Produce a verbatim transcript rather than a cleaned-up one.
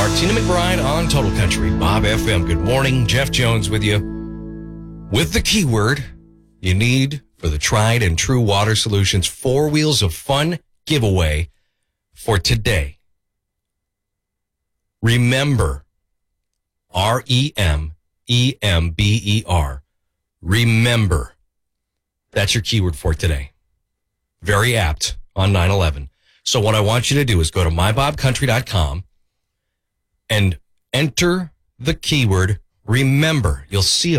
Tina McBride on Total Country, Bob F M. Good morning. Jeff Jones with you. With the keyword you need for the Tried and True Water Solutions Four Wheels of Fun giveaway for today. Remember. R E M E M B E R. Remember. That's your keyword for today. Very apt on nine eleven. So what I want you to do is go to my bob country dot com and enter the keyword remember. You'll see a